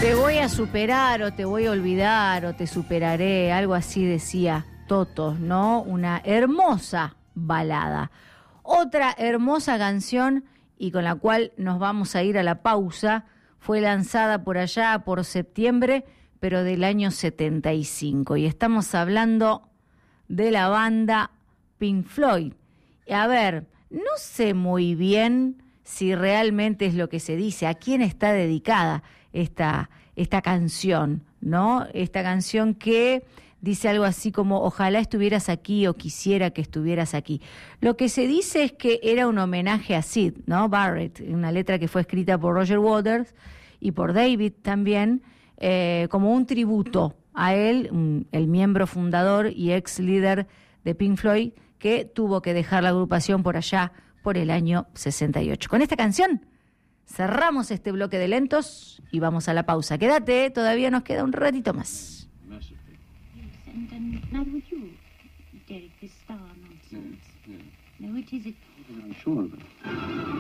Te voy a superar o te voy a olvidar o te superaré, algo así decía Toto, ¿no? Una hermosa balada. Otra hermosa canción y con la cual nos vamos a ir a la pausa, fue lanzada por allá por septiembre, pero del año 75. Y estamos hablando de la banda Pink Floyd. A ver, no sé muy bien si realmente es lo que se dice, a quién está dedicada esta canción, ¿no? Esta canción que dice algo así como ojalá estuvieras aquí o quisiera que estuvieras aquí. Lo que se dice es que era un homenaje a Syd, ¿no? Barrett, una letra que fue escrita por Roger Waters y por David también, como un tributo a él, el miembro fundador y ex líder de Pink Floyd, que tuvo que dejar la agrupación por allá por el año 68. Con esta canción cerramos este bloque de lentos y vamos a la pausa. Quédate, todavía nos queda un ratito más. And now would you, Derek, this star nonsense? Yeah. Now, which is it? I'm sure of it.